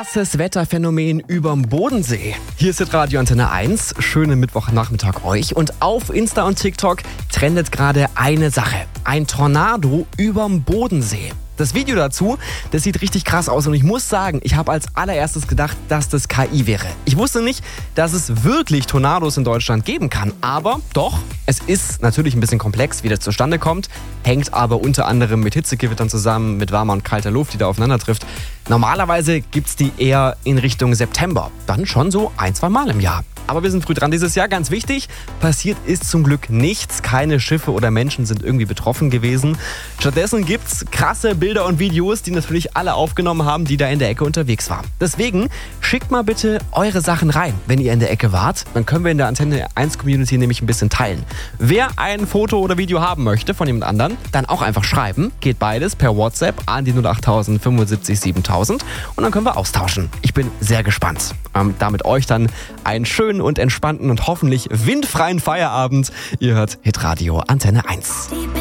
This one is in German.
krasses Wetterphänomen überm Bodensee. Hier ist Hitradio Antenne 1. Schönen Mittwochnachmittag euch. Und auf Insta und TikTok trendet gerade eine Sache. Ein Tornado überm Bodensee. Das Video dazu, das sieht richtig krass aus und ich muss sagen, ich habe als allererstes gedacht, dass das KI wäre. Ich wusste nicht, dass es wirklich Tornados in Deutschland geben kann, aber doch, es ist natürlich ein bisschen komplex, wie das zustande kommt, hängt aber unter anderem mit Hitzegewittern zusammen, mit warmer und kalter Luft, die da aufeinander trifft. Normalerweise gibt's die eher in Richtung September, dann schon so 1-2 Mal im Jahr. Aber wir sind früh dran dieses Jahr, ganz wichtig. Passiert ist zum Glück nichts. Keine Schiffe oder Menschen sind irgendwie betroffen gewesen. Stattdessen gibt's krasse Bilder und Videos, die natürlich alle aufgenommen haben, die da in der Ecke unterwegs waren. Deswegen schickt mal bitte eure Sachen rein, wenn ihr in der Ecke wart. Dann können wir in der Antenne 1 Community nämlich ein bisschen teilen. Wer ein Foto oder Video haben möchte von jemand anderem, dann auch einfach schreiben. Geht beides per WhatsApp an die 08000 75 7000 und dann können wir austauschen. Ich bin sehr gespannt. Damit euch dann einen schönen und entspannten und hoffentlich windfreien Feierabend. Ihr hört Hitradio Antenne 1.